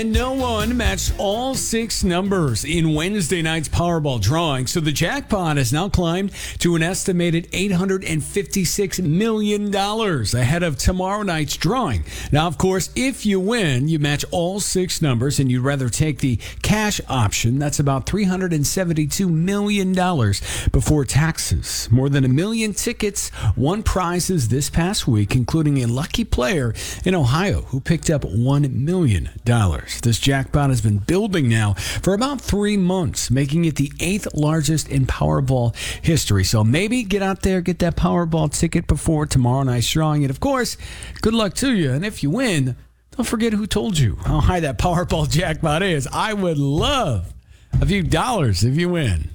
And no one matched all six numbers in Wednesday night's Powerball drawing, so the jackpot has now climbed to an estimated $856 million ahead of tomorrow night's drawing. Now, of course, if you win, you match all six numbers and you'd rather take the cash option. That's about $372 million before taxes. More than 1 million tickets won prizes this past week, including a lucky player in Ohio who picked up $1 million. This jackpot has been building now for about 3 months, making it the 8th largest in Powerball history. So maybe get out there, get that Powerball ticket before tomorrow night's drawing. And of course, good luck to you. And if you win, don't forget who told you how high that Powerball jackpot is. I would love a few dollars if you win.